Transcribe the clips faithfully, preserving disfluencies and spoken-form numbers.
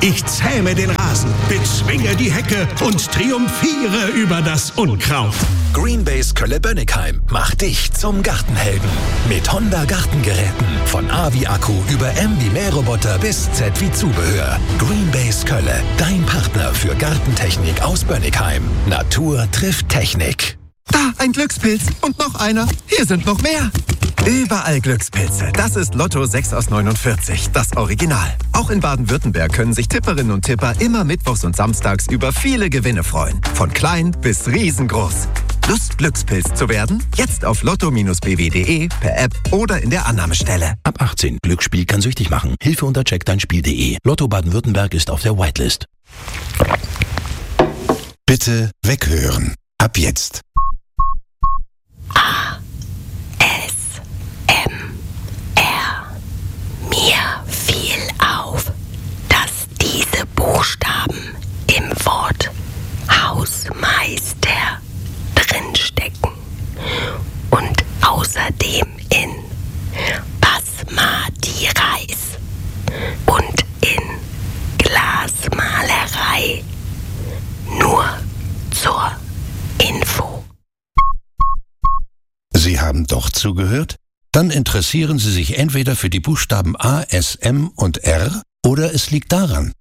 Ich zähme den Rasen, bezwinge die Hecke und triumphiere über das Unkraut. Greenbase Kölle-Bönnigheim macht dich zum Gartenhelden. Mit Honda Gartengeräten. Von A wie Akku über M wie Mähroboter bis Z wie Zubehör. Greenbase Kölle, dein Partner für Gartentechnik aus Bönnigheim. Natur trifft Technik. Da, ein Glückspilz. Und noch einer. Hier sind noch mehr. Überall Glückspilze. Das ist Lotto sechs aus neunundvierzig, das Original. Auch in Baden-Württemberg können sich Tipperinnen und Tipper immer mittwochs und samstags über viele Gewinne freuen. Von klein bis riesengroß. Lust, Glückspilz zu werden? Jetzt auf lotto Bindestrich b w punkt de, per App oder in der Annahmestelle. Ab achtzehn. Glücksspiel kann süchtig machen. Hilfe unter check dein spiel punkt de. Lotto Baden-Württemberg ist auf der Whitelist. Bitte weghören. Ab jetzt. A. S. M. R. Mir fiel auf, dass diese Buchstaben im Wort Hausmeister drinstecken und außerdem in Basmati Reis und in Glasmalerei. Nur zur Info. Sie haben doch zugehört? Dann interessieren Sie sich entweder für die Buchstaben A, S, M und R oder es liegt daran.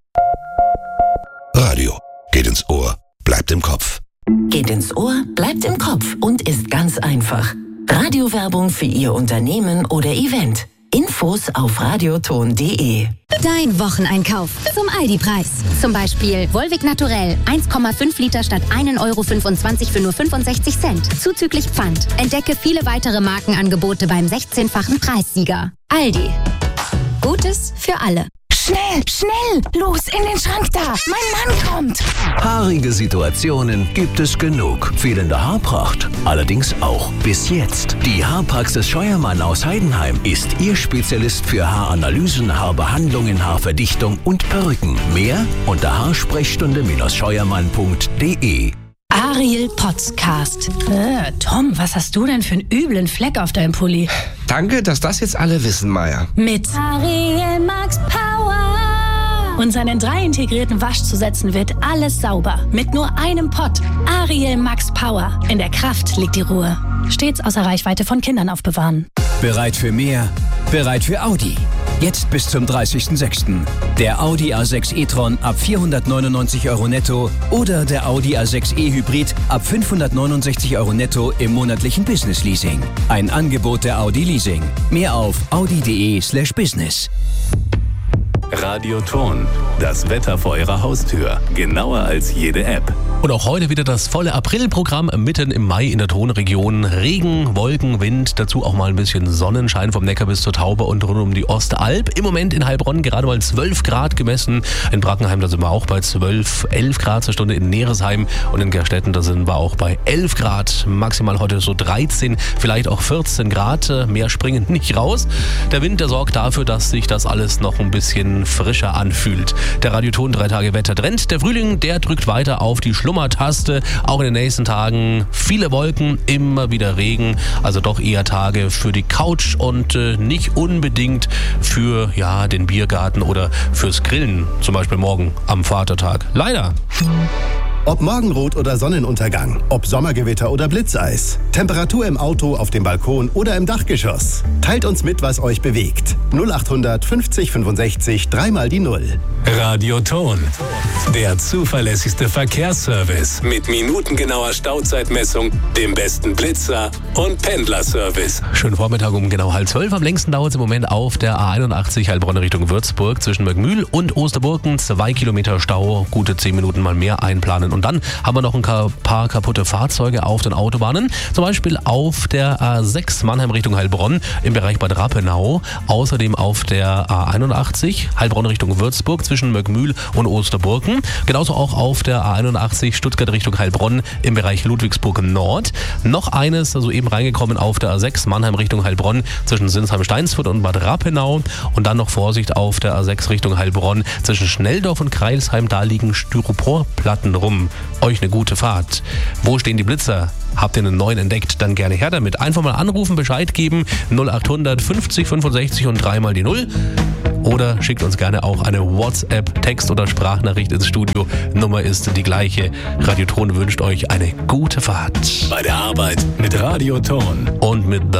Radio geht ins Ohr, bleibt im Kopf. Geht ins Ohr, bleibt im Kopf und ist ganz einfach. Radiowerbung für Ihr Unternehmen oder Event. Infos auf radioton punkt de. Dein Wocheneinkauf zum Aldi-Preis. Zum Beispiel Volvic Naturell eins Komma fünf Liter statt ein Euro fünfundzwanzig für nur fünfundsechzig Cent. Zuzüglich Pfand. Entdecke viele weitere Markenangebote beim sechzehnfachen Preissieger. Aldi. Gutes für alle. Schnell, schnell! Los, in den Schrank da! Mein Mann kommt! Haarige Situationen gibt es genug. Fehlende Haarpracht allerdings auch. Bis jetzt. Die Haarpraxis Scheuermann aus Heidenheim ist Ihr Spezialist für Haaranalysen, Haarbehandlungen, Haarverdichtung und Perücken. Mehr unter haarsprechstunde Scheuermann punkt de. Ariel Podcast. Äh, Tom, was hast du denn für einen üblen Fleck auf deinem Pulli? Danke, dass das jetzt alle wissen, Maya. Mit Ariel Max Power. Und seinen drei integrierten Waschzusätzen wird alles sauber. Mit nur einem Pott. Ariel Max Power. In der Kraft liegt die Ruhe. Stets außer Reichweite von Kindern aufbewahren. Bereit für mehr? Bereit für Audi. Jetzt bis zum dreißigsten sechsten Der Audi A sechs e-tron ab vierhundertneunundneunzig Euro netto oder der Audi A sechs e Hybrid ab fünfhundertneunundsechzig Euro netto im monatlichen Business Leasing. Ein Angebot der Audi Leasing. Mehr auf audi punkt de slash business. Radioton. Das Wetter vor Ihrer Haustür. Genauer als jede App. Und auch heute wieder das volle Aprilprogramm mitten im Mai in der Tonregion. Regen, Wolken, Wind, dazu auch mal ein bisschen Sonnenschein vom Neckar bis zur Taube und rund um die Ostalb. Im Moment in Heilbronn gerade mal zwölf Grad gemessen. In Brackenheim, da sind wir auch bei zwölf, elf Grad zur Stunde. In Neresheim und in Gerstetten, da sind wir auch bei elf Grad. Maximal heute so dreizehn, vielleicht auch vierzehn Grad. Mehr springen nicht raus. Der Wind, der sorgt dafür, dass sich das alles noch ein bisschen frischer anfühlt. Der Radioton drei Tage Wettertrend. Der Frühling, der drückt weiter auf die Schlummertaste. Auch in den nächsten Tagen viele Wolken, immer wieder Regen. Also doch eher Tage für die Couch und äh, nicht unbedingt für ja, den Biergarten oder fürs Grillen. Zum Beispiel morgen am Vatertag. Leider. Ob Morgenrot oder Sonnenuntergang, ob Sommergewitter oder Blitzeis, Temperatur im Auto, auf dem Balkon oder im Dachgeschoss. Teilt uns mit, was euch bewegt. null achthundert fünfzig fünfundsechzig, dreimal die Null. Radioton. Der zuverlässigste Verkehrsservice mit minutengenauer Stauzeitmessung, dem besten Blitzer und Pendlerservice. Schönen Vormittag um genau halb zwölf. Am längsten dauert es im Moment auf der A einundachtzig Heilbronn Richtung Würzburg zwischen Möckmühl und Osterburken. Zwei Kilometer Stau, gute zehn Minuten mal mehr einplanen. Und dann haben wir noch ein paar kaputte Fahrzeuge auf den Autobahnen. Zum Beispiel auf der A sechs Mannheim Richtung Heilbronn im Bereich Bad Rappenau. Außerdem auf der A einundachtzig Heilbronn Richtung Würzburg zwischen Möckmühl und Osterburken. Genauso auch auf der A einundachtzig Stuttgart Richtung Heilbronn im Bereich Ludwigsburg Nord. Noch eines, also eben reingekommen auf der A sechs Mannheim Richtung Heilbronn zwischen Sinsheim-Steinsfurt und Bad Rappenau. Und dann noch Vorsicht auf der A sechs Richtung Heilbronn zwischen Schnelldorf und Kreilsheim. Da liegen Styroporplatten rum. Euch eine gute Fahrt. Wo stehen die Blitzer? Habt ihr einen neuen entdeckt? Dann gerne her damit. Einfach mal anrufen, Bescheid geben. null achthundert fünfzig fünfundsechzig und dreimal die Null. oder schickt uns gerne auch eine WhatsApp, Text- oder Sprachnachricht ins Studio. Nummer ist die gleiche. Radioton wünscht euch eine gute Fahrt. Bei der Arbeit mit Radioton. Und mit